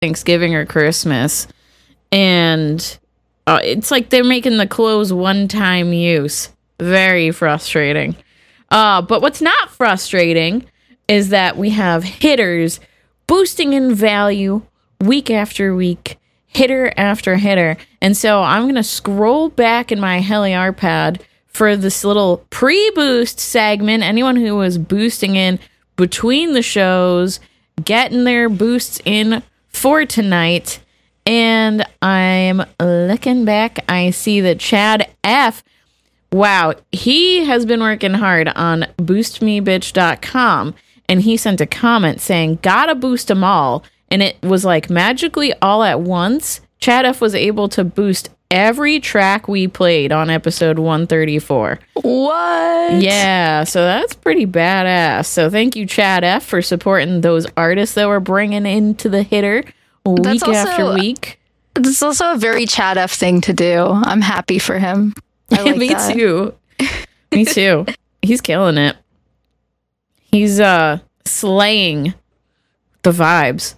Thanksgiving or Christmas. And it's like they're making the clothes one-time use. Very frustrating. But what's not frustrating is that we have hitters boosting in value week after week, hitter after hitter. And so I'm going to scroll back in my Heliar pad for this little pre-boost segment. Anyone who was boosting in between the shows, getting their boosts in for tonight. And I'm looking back. I see that Chad F. Wow, he has been working hard on boostmebitch.com. And he sent a comment saying, gotta boost them all. And it was like magically all at once. Chad F was able to boost every track we played on episode 134. What? Yeah, so that's pretty badass. So thank you, Chad F, for supporting those artists that we're bringing into the hitter week after week. It's also a very Chad F thing to do. I'm happy for him. I like Me that. too. Me too. He's killing it. He's slaying the vibes.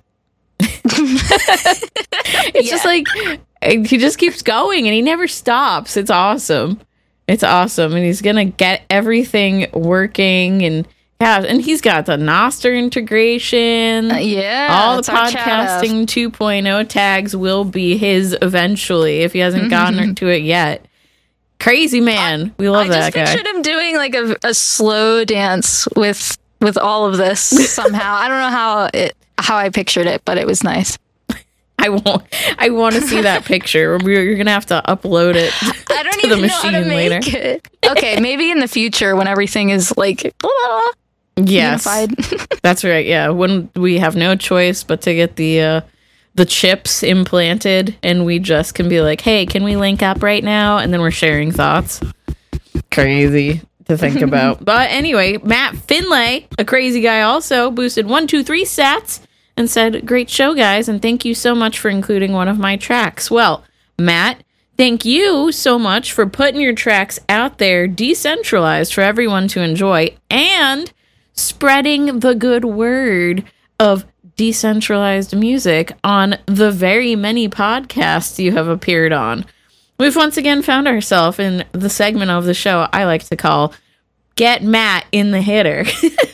It's just like he just keeps going and he never stops. It's awesome. It's awesome. And he's gonna get everything working and he's got the Nostr integration. All the podcasting 2.0 tags will be his eventually if he hasn't gotten to it yet. Crazy man. We love that guy. I just pictured him doing like a slow dance with all of this somehow. I don't know how I pictured it, but it was nice. I want to see that picture. You're gonna have to upload it. I don't even know how to make it. Okay, maybe in the future when everything is like unified. That's right. Yeah, when we have no choice but to get the chips implanted, and we just can be like, "Hey, can we link up right now?" And then we're sharing thoughts. Crazy to think about. But anyway, Matt Finlay, a crazy guy, also boosted 123 sats. And said, great show, guys, and thank you so much for including one of my tracks. Well, Matt, thank you so much for putting your tracks out there, decentralized for everyone to enjoy, and spreading the good word of decentralized music on the very many podcasts you have appeared on. We've once again found ourselves in the segment of the show I like to call Get Matt in the Hitter.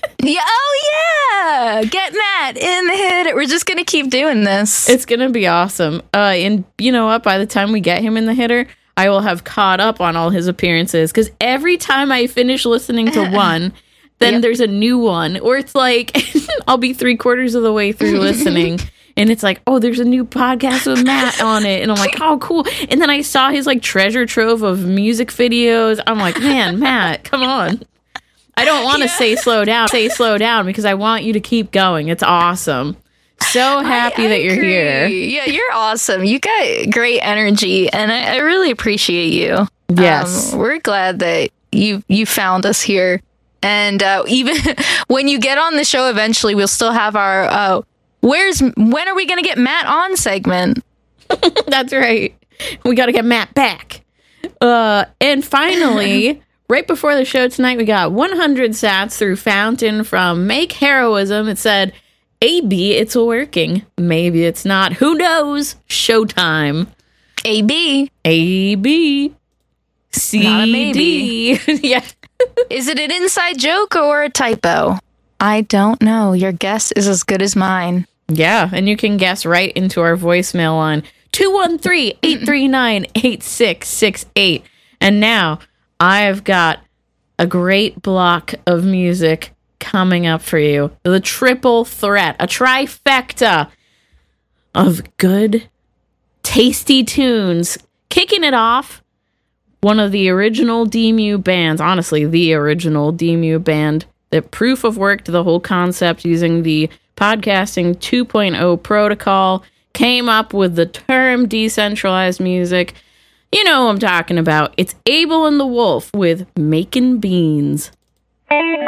Get Matt in the hitter. We're just gonna keep doing this. It's gonna be awesome. And you know what? By the time we get him in the hitter, I will have caught up on all his appearances. Because every time I finish listening to one, then there's a new one. Or it's like I'll be 3/4 of the way through listening, and it's like, oh, there's a new podcast with Matt on it, and I'm like, oh, cool. And then I saw his like treasure trove of music videos. I'm like, man, Matt, come on. I don't want to say slow down because I want you to keep going. It's awesome. So happy that you're here. Yeah, you're awesome. You got great energy, and I really appreciate you. Yes. We're glad that you found us here. And even when you get on the show eventually, we'll still have our when are we going to get Matt on segment? That's right. We got to get Matt back. And finally... Right before the show tonight, we got 100 sats through Fountain from Make Heroism. It said, AB, it's working. Maybe it's not. Who knows? Showtime. AB. CD. Not a maybe. Yeah. Is it an inside joke or a typo? I don't know. Your guess is as good as mine. Yeah, and you can guess right into our voicemail line, 213-839-8668. And now... I've got a great block of music coming up for you. The triple threat, a trifecta of good, tasty tunes. Kicking it off, one of the original DMU bands, honestly, the original DMU band, that proof of work to the whole concept using the podcasting 2.0 protocol, came up with the term decentralized music. You know who I'm talking about. It's Abel and the Wolf with Makin' Beans.